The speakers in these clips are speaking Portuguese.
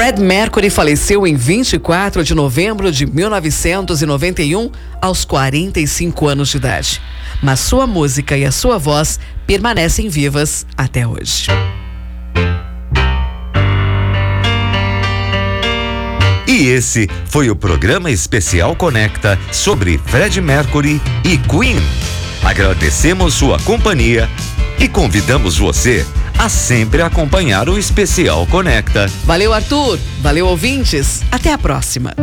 Fred Mercury faleceu em 24 de novembro de 1991, aos 45 anos de idade. Mas sua música e a sua voz permanecem vivas até hoje. E esse foi o programa especial Conecta sobre Fred Mercury e Queen. Agradecemos sua companhia e convidamos você a sempre acompanhar o especial Conecta. Valeu, Arthur. Valeu, ouvintes. Até a próxima.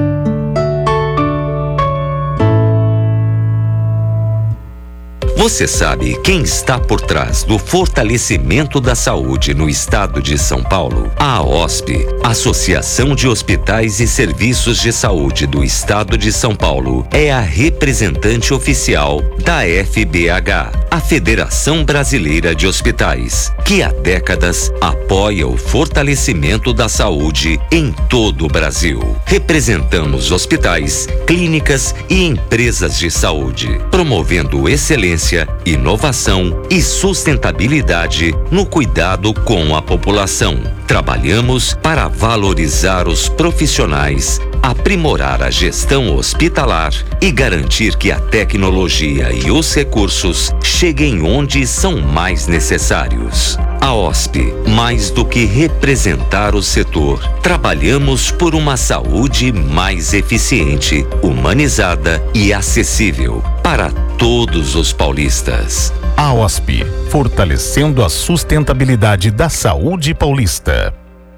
Você sabe quem está por trás do fortalecimento da saúde no estado de São Paulo? A AOSP, Associação de Hospitais e Serviços de Saúde do Estado de São Paulo, é a representante oficial da FBH, a Federação Brasileira de Hospitais, que há décadas apoia o fortalecimento da saúde em todo o Brasil. Representamos hospitais, clínicas e empresas de saúde, promovendo excelência, inovação e sustentabilidade no cuidado com a população. Trabalhamos para valorizar os profissionais, aprimorar a gestão hospitalar e garantir que a tecnologia e os recursos cheguem onde são mais necessários. A OSP, mais do que representar o setor, trabalhamos por uma saúde mais eficiente, humanizada e acessível para todos os paulistas. A OSP, fortalecendo a sustentabilidade da saúde paulista.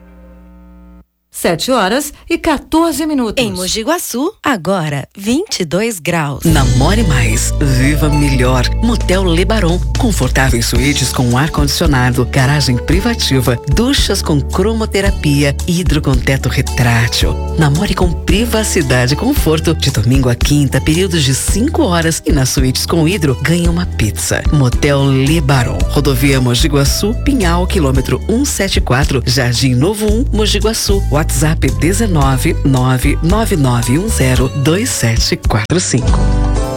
7h14. Em Mogi Guaçu, agora 22 graus. Namore mais, viva melhor. Motel Le Baron. Confortáveis suítes com ar-condicionado, garagem privativa, duchas com cromoterapia, hidro com teto retrátil. Namore com privacidade e conforto. De domingo a quinta, períodos de 5 horas. E nas suítes com hidro, ganha uma pizza. Motel Le Baron. Rodovia Mogi Guaçu, Pinhal, quilômetro 174, Jardim Novo 1, Mogi Guaçu. WhatsApp 19 99910 2745.